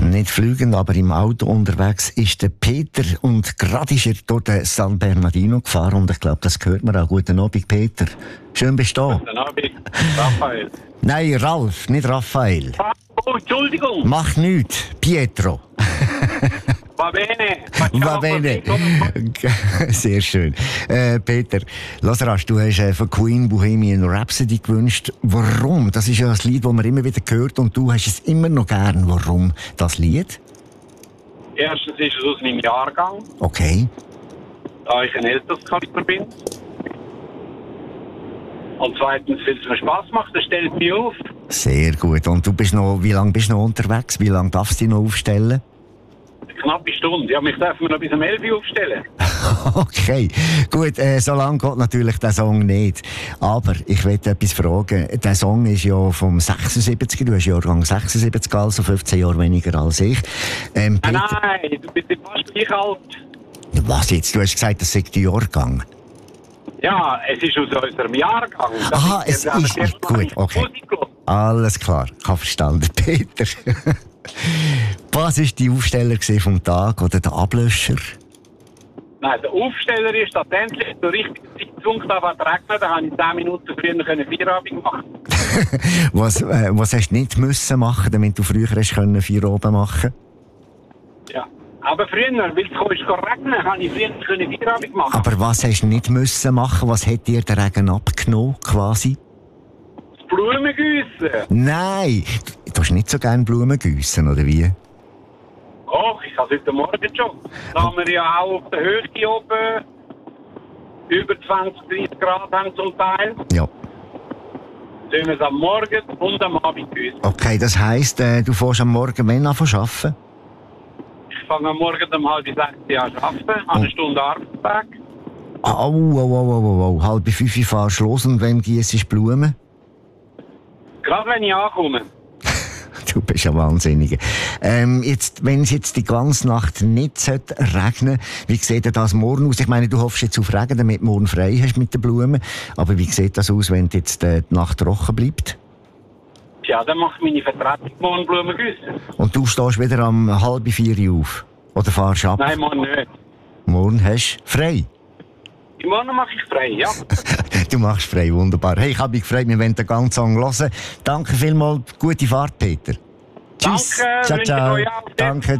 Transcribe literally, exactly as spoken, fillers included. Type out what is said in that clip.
Nicht fliegend, aber im Auto unterwegs ist der Peter und gerade ist er durch den San Bernardino gefahren und ich glaube, das hört man auch. Guten Abend, Peter. Schön bist du da. Guten Abend, Raphael. Nein, Ralf, nicht Raphael. Oh, Entschuldigung. Mach nichts, Pietro. Va bene. Va bene. Sehr schön. Äh, Peter, lass rasch, du hast äh, von Queen Bohemian Rhapsody gewünscht. Warum? Das ist ja ein Lied, das man immer wieder hört und du hast es immer noch gern. Warum das Lied? Erstens ist es aus meinem Jahrgang, Okay. da ich ein älteres Kaliber bin. Und zweitens, weil es mir Spass macht, das stellt mich auf. Sehr gut. Und du bist noch, wie lange bist du noch unterwegs? Wie lange darfst du dich noch aufstellen? Eine knappe Stunde. Ja, mich dürfen wir noch bis um elf Uhr aufstellen. Okay, gut, äh, so lange geht natürlich der Song nicht. Aber ich möchte etwas fragen. Der Song ist ja vom sechsundsiebziger, du hast Jahrgang sechsundsiebzig, also fünfzehn Jahre weniger als ich. Ähm, Nein, Peter, nein, du bist fast gleich alt. was jetzt? Du hast gesagt, das sei der Jahrgang. Ja, es ist aus unserem Jahrgang. Das Aha, es wir haben ist erst nicht mal gut, okay. Musik gehört. Alles klar, ich habe verstanden. Peter, was war die Aufsteller vom Tag oder der Ablöscher? Nein, der Aufsteller ist tatsächlich zur richtigen Zeitpunkt aber regnet. Da habe ich zehn Minuten früher können Feierabend machen. was, äh, was hast du nicht müssen machen, damit du früher hast können Feierabend machen? Ja. Aber früher, weil es kam, ist regnen, habe ich früher können Feierabend machen. Aber was hast du nicht müssen machen? Was hat dir der Regen abgenommen, quasi? Das Blumengießen. Nein! Du tust nicht so gerne Blumen gießen, oder wie? Och, ich habe heute Morgen schon. Da haben wir ja auch auf der Höhe oben über zwanzig, dreißig Grad haben zum Teil. Ja. Sollen wir es am Morgen und am Abend gießen. Okay, das heisst, äh, du fährst am Morgen wann an zu arbeiten? Ich fange am Morgen um halb sechs an zu arbeiten, eine Stunde Arbeitstag. Au, au, au, au, au, au. Halb fünf Uhr fahrst du los und wann gießt du Blumen? Gerade wenn ich ankomme. Du bist ein Wahnsinniger. Ähm, jetzt, wenn es jetzt die ganze Nacht nicht sollte regnen, wie sieht denn das morgen aus? Ich meine, du hoffst jetzt auf Regen, damit du morgen frei hast mit den Blumen. Aber wie sieht das aus, wenn jetzt äh, die Nacht trocken bleibt? Ja, dann macht meine Vertretung morgen Blumen gießen. Und du stehst wieder um halb vier Uhr auf? Oder fahrst ab? Nein, morgen nicht. Morgen hast du frei? Morgen mache ich frei, ja. Du machst frei, wunderbar. Hey, ich habe mich gefreut, wir wollen den ganzen Song hören. Danke vielmals, gute Fahrt, Peter. Tschüss. Danke, ciao, wünsche ciao. euch auch. Danke.